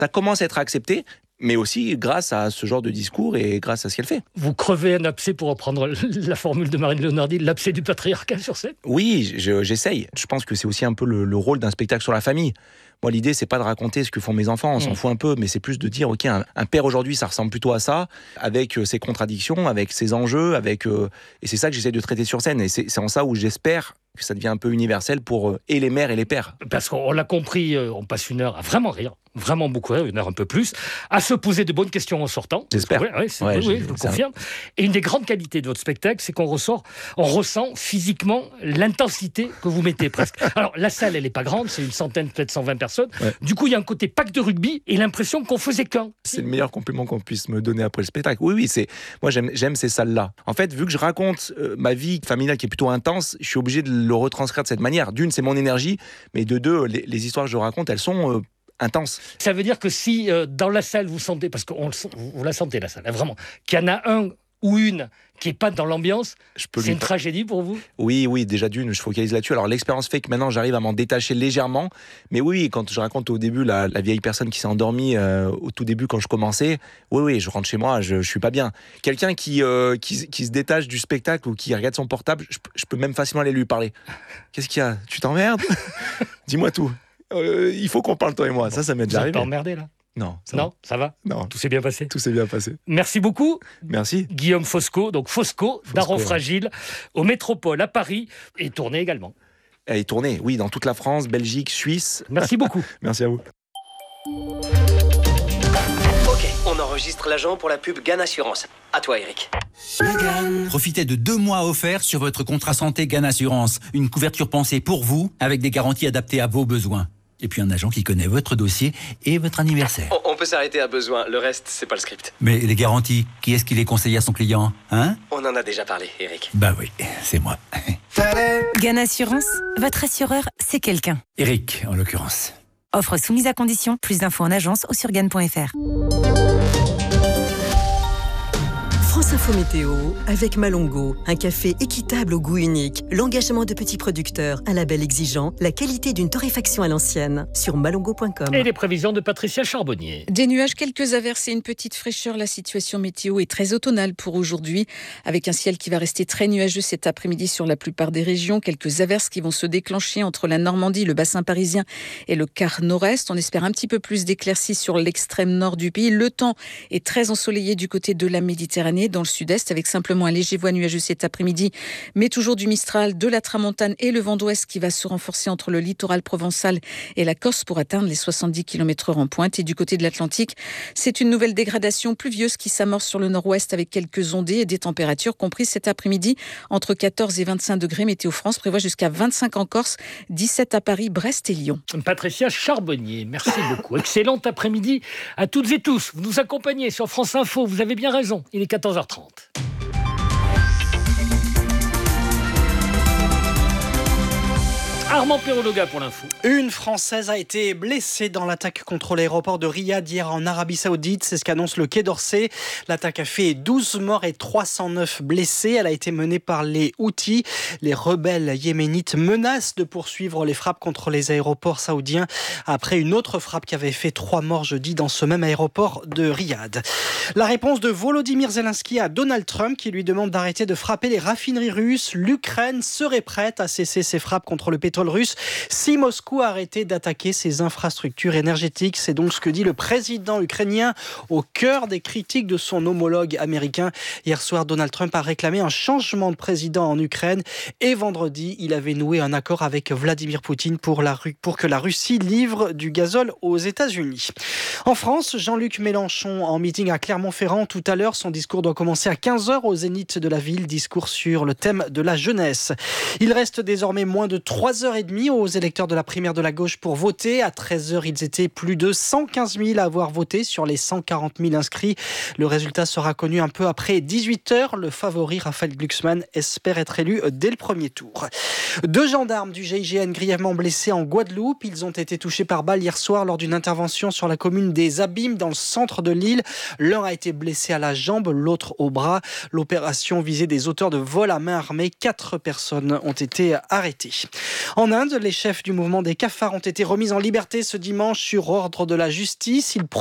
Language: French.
Ça commence à être accepté, mais aussi grâce à ce genre de discours et grâce à ce qu'elle fait. Vous crevez un abcès, pour reprendre la formule de Marine Leonardi, l'abcès du patriarcat sur scène ? Oui, j'essaye. Je pense que c'est aussi un peu le rôle d'un spectacle sur la famille. Moi, l'idée, c'est pas de raconter ce que font mes enfants, on s'en fout un peu, mais c'est plus de dire, ok, un père aujourd'hui, ça ressemble plutôt à ça, avec ses contradictions, avec ses enjeux, et c'est ça que j'essaie de traiter sur scène. Et c'est en ça où j'espère que ça devient un peu universel pour et les mères et les pères. Parce qu'on l'a compris, on passe une heure à vraiment rire, vraiment beaucoup rire, une heure un peu plus, à se poser de bonnes questions en sortant. J'espère. Oui, je vous le confirme. Et une des grandes qualités de votre spectacle, c'est qu'on ressent physiquement l'intensité que vous mettez presque. Alors, la salle, elle n'est pas grande, c'est une centaine, peut-être 120 personnes. Ouais. Du coup, il y a un côté pack de rugby et l'impression qu'on faisait qu'un. C'est le meilleur compliment qu'on puisse me donner après le spectacle. Oui, moi j'aime ces salles-là. En fait, vu que je raconte ma vie familiale qui est plutôt intense, je suis obligé de le retranscrire de cette manière. D'une, c'est mon énergie, mais de deux, les histoires que je raconte, elles sont intenses. Ça veut dire que si dans la salle, vous sentez, parce que vous la sentez la salle, hein, vraiment, qu'il y en a un ou une qui n'est pas dans l'ambiance, c'est une tragédie pour vous ? Oui, déjà d'une, je focalise là-dessus. Alors l'expérience fait que maintenant j'arrive à m'en détacher légèrement, mais oui, quand je raconte au début la vieille personne qui s'est endormie au tout début quand je commençais, oui, je rentre chez moi, je suis pas bien. Quelqu'un qui se détache du spectacle ou qui regarde son portable, je peux même facilement aller lui parler. Qu'est-ce qu'il y a ? Tu t'emmerdes ? Dis-moi tout. Il faut qu'on parle toi et moi, ça m'est déjà arrivé. Vous êtes pas emmerdé là ? Non, ça va. Non. Tout s'est bien passé. Tout s'est bien passé. Merci beaucoup. Merci. Guillaume Fosco, donc Fosco, Daron Fragile, au Métropole à Paris, et tourné également. Elle est tournée, oui, dans toute la France, Belgique, Suisse. Merci beaucoup. Merci à vous. Ok, on enregistre l'agent pour la pub GAN Assurance. À toi, Eric. Profitez de 2 mois offerts sur votre contrat santé GAN Assurance. Une couverture pensée pour vous, avec des garanties adaptées à vos besoins. Et puis un agent qui connaît votre dossier et votre anniversaire. On peut s'arrêter à besoin, le reste, c'est pas le script. Mais les garanties, qui est-ce qui les conseille à son client, hein ? On en a déjà parlé, Eric. Bah oui, c'est moi. GAN Assurance, votre assureur, c'est quelqu'un. Eric, en l'occurrence. Offre soumise à condition, plus d'infos en agence ou sur GAN.fr. France Info Météo avec Malongo, un café équitable au goût unique, l'engagement de petits producteurs, un label exigeant, la qualité d'une torréfaction à l'ancienne sur malongo.com. Et les prévisions de Patricia Charbonnier. Des nuages, quelques averses et une petite fraîcheur. La situation météo est très automnale pour aujourd'hui, avec un ciel qui va rester très nuageux cet après-midi sur la plupart des régions. Quelques averses qui vont se déclencher entre la Normandie, le bassin parisien et le quart nord-est. On espère un petit peu plus d'éclaircies sur l'extrême nord du pays. Le temps est très ensoleillé du côté de la Méditerranée, dans le sud-est, avec simplement un léger voie nuageux cet après-midi, mais toujours du Mistral, de la Tramontane et le vent d'ouest qui va se renforcer entre le littoral provençal et la Corse pour atteindre les 70 km/h en pointe. Et du côté de l'Atlantique, c'est une nouvelle dégradation pluvieuse qui s'amorce sur le nord-ouest avec quelques ondées et des températures comprises cet après-midi entre 14 et 25 degrés. Météo France prévoit jusqu'à 25 en Corse, 17 à Paris, Brest et Lyon. Patricia Charbonnier, merci beaucoup. Excellent après-midi à toutes et tous. Vous nous accompagnez sur France Info, vous avez bien raison. Il est 14h30. Armand Perrologa pour l'info. Une Française a été blessée dans l'attaque contre l'aéroport de Riyad hier en Arabie Saoudite. C'est ce qu'annonce le Quai d'Orsay. L'attaque a fait 12 morts et 309 blessés. Elle a été menée par les Houthis. Les rebelles yéménites menacent de poursuivre les frappes contre les aéroports saoudiens après une autre frappe qui avait fait 3 morts jeudi dans ce même aéroport de Riyad. La réponse de Volodymyr Zelensky à Donald Trump qui lui demande d'arrêter de frapper les raffineries russes. L'Ukraine serait prête à cesser ses frappes contre le pétrole russe si Moscou arrêtait d'attaquer ses infrastructures énergétiques. C'est donc ce que dit le président ukrainien au cœur des critiques de son homologue américain. Hier soir, Donald Trump a réclamé un changement de président en Ukraine et vendredi, il avait noué un accord avec Vladimir Poutine pour que la Russie livre du gazole aux États-Unis. En France, Jean-Luc Mélenchon en meeting à Clermont-Ferrand tout à l'heure. Son discours doit commencer à 15h au Zénith de la ville. Discours sur le thème de la jeunesse. Il reste désormais moins de 3h30 aux électeurs de la primaire de la gauche pour voter. À 13h, ils étaient plus de 115 000 à avoir voté sur les 140 000 inscrits. Le résultat sera connu un peu après 18h. Le favori, Raphaël Glucksmann, espère être élu dès le premier tour. 2 gendarmes du GIGN grièvement blessés en Guadeloupe. Ils ont été touchés par balle hier soir lors d'une intervention sur la commune des Abîmes dans le centre de l'île. L'un a été blessé à la jambe, l'autre au bras. L'opération visait des auteurs de vol à main armée. 4 personnes ont été arrêtées. En Inde, les chefs du mouvement des cafards ont été remis en liberté ce dimanche sur ordre de la justice. Ils